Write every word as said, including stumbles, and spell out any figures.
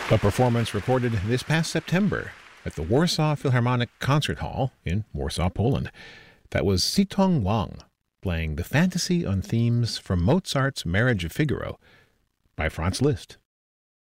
A performance recorded this past September at the Warsaw Philharmonic Concert Hall in Warsaw, Poland. That was Sitong Wang playing the Fantasy on Themes from Mozart's Marriage of Figaro by Franz Liszt.